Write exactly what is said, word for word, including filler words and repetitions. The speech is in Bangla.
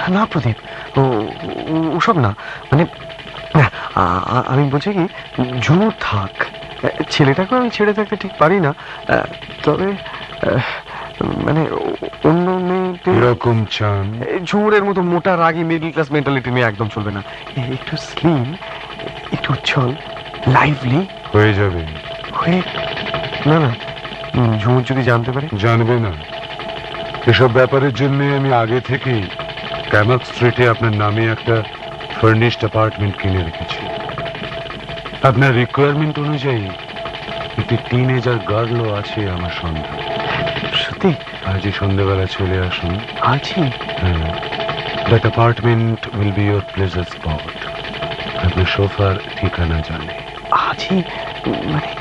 না প্রদীপ, ওসব না, মানে আমি বলছি কি ঝুমুর থাক, ছেলেটাকে আমি ছেড়ে থাকতে ঠিক পারি না, তবে মানে অন্য মেয়েদের এরকম চান? ঝুমুরের মতো মোটা রাগী মিডল ক্লাস মেন্টালিটি নিয়ে একদম চলবে না, একটু স্লিম, একটু উচ্ছল, লাইভলি হয়ে যাবে। হয়ে না না, ঝুমুর যদি জানতে পারে? জানবে না। এসব ব্যাপারের জন্য আমি আগে থেকেই ক্যামাক স্ট্রিটে আপনার নামে একটা ফার্নিশড অ্যাপার্টমেন্ট কিনে রেখেছি। আপনার রিকোয়ারমেন্ট অনুযায়ী একটি টিনেজার গার্লও আছে আমার সঙ্গে। সত্যি? আজই সন্ধ্যেবেলা চলে আসুন। আজই? হ্যাঁ। That apartment will be your pleasure spot. আপনার সোফার ঠিকানা জানে। আজই? মানে